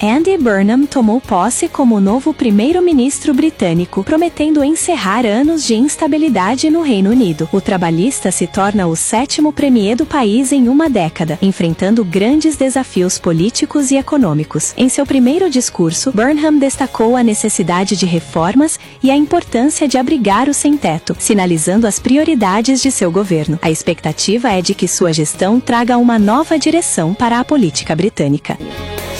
Andy Burnham tomou posse como o novo primeiro-ministro britânico, prometendo encerrar anos de instabilidade no Reino Unido. O trabalhista se torna o 7º premier do país em uma década, enfrentando grandes desafios políticos e econômicos. Em seu primeiro discurso, Burnham destacou a necessidade de reformas e a importância de abrigar o sem-teto, sinalizando as prioridades de seu governo. A expectativa é de que sua gestão traga uma nova direção para a política britânica.